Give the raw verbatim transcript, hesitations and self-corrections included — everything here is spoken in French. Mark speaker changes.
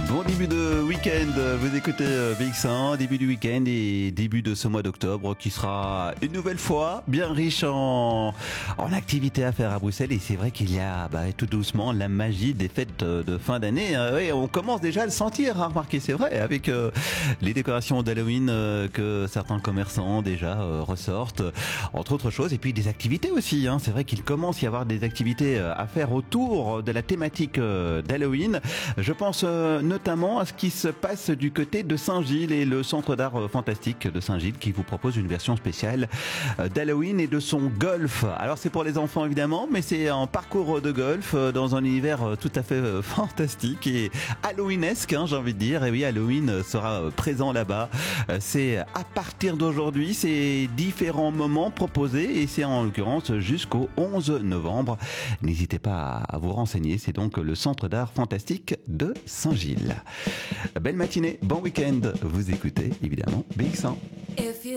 Speaker 1: Bon début de week-end, vous écoutez B X un, début du week-end et début de ce mois d'octobre qui sera une nouvelle fois bien riche en, en activités à faire à Bruxelles. Et c'est vrai qu'il y a bah, tout doucement la magie des fêtes de fin d'année. Oui, on commence déjà à le sentir, hein, remarquez, c'est vrai, avec euh, les décorations d'Halloween euh, que certains commerçants déjà euh, ressortent, entre autres choses. Et puis des activités aussi, hein. C'est vrai qu'il commence à y avoir des activités à faire autour de la thématique euh, d'Halloween. Je pense euh, notamment à ce qui se passe du côté de Saint-Gilles et le Centre d'art fantastique de Saint-Gilles qui vous propose une version spéciale d'Halloween et de son golf. Alors c'est pour les enfants évidemment, mais c'est un parcours de golf dans un univers tout à fait fantastique et halloweenesque, hein, j'ai envie de dire. Et oui, Halloween sera présent là-bas. C'est à partir d'aujourd'hui, c'est différents moments proposés et c'est en l'occurrence jusqu'au onze novembre. N'hésitez pas à vous renseigner, c'est donc le Centre d'art fantastique de Saint-Gilles. Belle matinée, bon week-end, vous écoutez évidemment B X un.